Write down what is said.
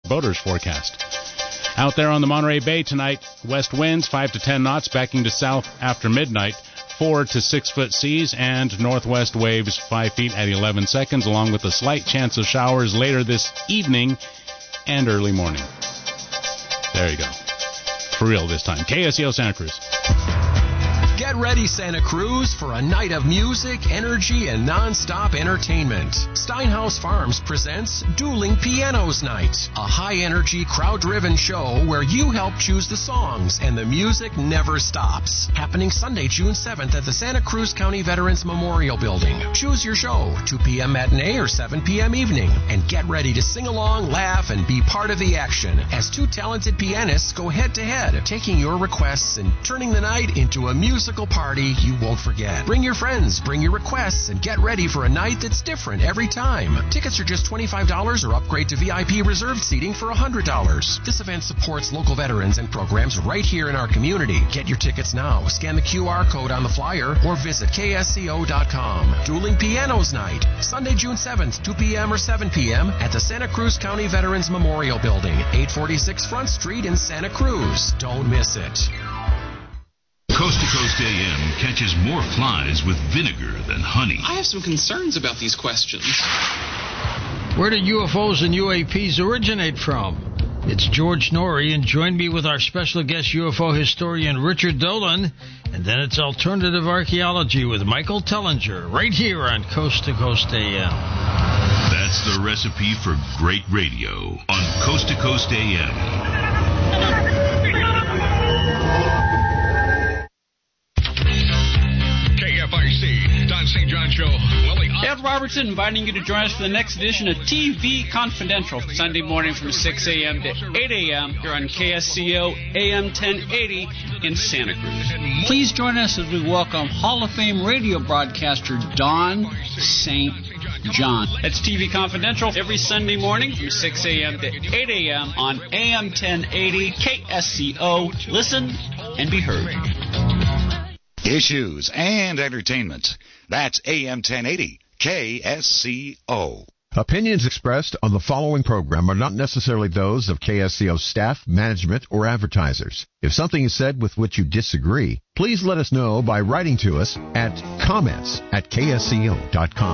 boaters forecast. Out there on the Monterey Bay tonight, west winds 5 to 10 knots, backing to south after midnight, 4 to 6 foot seas, and northwest waves 5 feet at 11 seconds, along with a slight chance of showers later this evening and early morning. There you go. For real this time. KSEO Santa Cruz. Get ready, Santa Cruz, for a night of music, energy, and non-stop entertainment. Steinhaus Farms presents Dueling Pianos Night, a high-energy, crowd-driven show where you help choose the songs and the music never stops. Happening Sunday, June 7th at the Santa Cruz County Veterans Memorial Building. Choose your show, 2 p.m. matinee or 7 p.m. evening, and get ready to sing along, laugh, and be part of the action as two talented pianists go head-to-head, taking your requests and turning the night into a musical party you won't forget. Bring your friends, bring your requests, and get ready for a night that's different every time. Tickets are just $25 or upgrade to VIP reserved seating for $100. This event supports local veterans and programs right here in our community. Get your tickets now. Scan the QR code on the flyer or visit KSCO.com. Dueling Pianos Night, Sunday, June 7th, 2 p.m. or 7 p.m. at the Santa Cruz County Veterans Memorial Building, 846 Front Street in Santa Cruz. Don't miss it. Coast to Coast AM catches more flies with vinegar than honey. I have some concerns about these questions. Where do UFOs and UAPs originate from? It's George Norrie, and join me with our special guest UFO historian Richard Dolan. And then it's Alternative Archaeology with Michael Tellinger, right here on Coast to Coast AM. That's the recipe for great radio on Coast to Coast AM. KFIC, Don St. John Show. Ed Robertson inviting you to join us for the next edition of TV Confidential, Sunday morning from 6 a.m. to 8 a.m. here on KSCO AM 1080 in Santa Cruz. Please join us as we welcome Hall of Fame radio broadcaster Don St. John. That's TV Confidential every Sunday morning from 6 a.m. to 8 a.m. on AM 1080 KSCO. Listen and be heard. Issues and entertainment. That's AM 1080 KSCO. Opinions expressed on the following program are not necessarily those of KSCO staff, management, or advertisers. If something is said with which you disagree, please let us know by writing to us at comments@ksco.com.